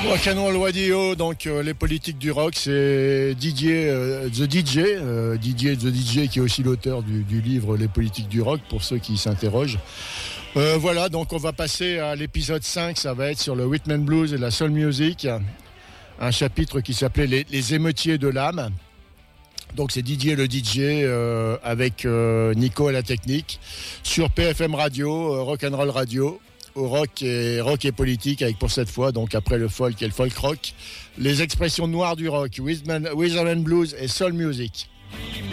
Rock'n'Roll Radio, donc les politiques du rock, c'est Didier Didier The DJ qui est aussi l'auteur du livre Les politiques du rock, pour ceux qui s'interrogent. Voilà, donc on va passer à l'épisode 5, ça va être sur le rhythm and blues et la soul music, un chapitre qui s'appelait les émeutiers de l'âme. Donc c'est Didier le DJ avec Nico à la technique sur PFM Radio, Rock'n'Roll Radio. Au rock et politique, avec pour cette fois, donc après le folk et le folk rock, les expressions noires du rock, rhythm and blues et soul music.